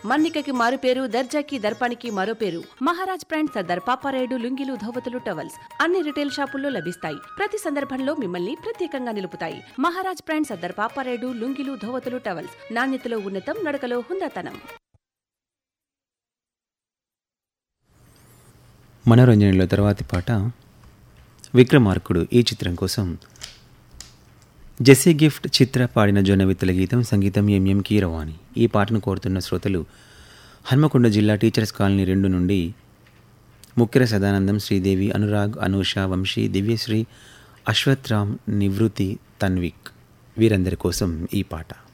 మన్నికకి మారు పేరు, దర్జాకి దర్పానికి మరో పేరు. మహారాజ్ బ్రాండ్ సర్దార్ పాపారాయుడు లుంగీలు, ధోవతులు, టవల్స్ అన్ని రిటైల్ షాపుల్లో లభిస్తాయి. ప్రతి సందర్భంలో మిమ్మల్ని ప్రత్యేకంగా నిలుపుతాయి. Maharaj brand Sardar Paparayudu లుంగీలు, ధోవతులు, towels. నాణ్యతలో ఉన్నతం, నడకలో హుందాతనం. మనోరంజనలో తర్వాతి పాట విక్రమార్కుడు ఈ చిత్రం కోసం జెస్సీ గిఫ్ట్ చిత్ర పాడిన జొన్నవిత్తల గీతం, సంగీతం ఎంఎం కీరవాణి. ఈ పాటను కోరుతున్న శ్రోతలు హన్మకొండ జిల్లా టీచర్స్ కాలనీ 2 నుండి ముక్కెర సదానందం, శ్రీదేవి, అనురాగ్, అనూష, వంశీ, దివ్యశ్రీ, అశ్వత్రామ్, నివృత్తి, తన్విక్. వీరందరి కోసం ఈ పాట.